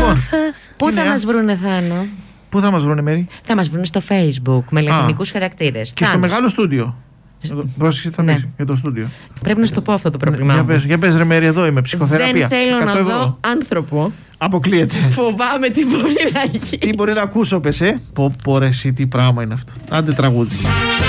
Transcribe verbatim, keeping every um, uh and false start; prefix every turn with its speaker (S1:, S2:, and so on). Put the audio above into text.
S1: Λοιπόν,
S2: πού θα μας βρούνε, Θάνο?
S1: Πού θα μας βρούνε, Μέρη?
S2: Θα μας βρούνε στο Facebook με λατινικούς χαρακτήρες.
S1: Και Θάνος. Στο μεγάλο στούντιο. Πρόσεξε, θα πεις για το στούντιο.
S2: Πρέπει να σου το πω αυτό το πρόβλημά
S1: για
S2: μου.
S1: πες, για πες ρε Μέρη, εδώ είμαι, ψυχοθεραπεία.
S2: Δεν θέλω να
S1: ευρώ.
S2: δω άνθρωπο.
S1: Αποκλείεται.
S2: Φοβάμαι τι μπορεί να γίνει.
S1: Τι μπορεί να ακούσω, πες, ε. Πω πω ρε εσύ, τι πράγμα είναι αυτό. Άντε τραγούδι.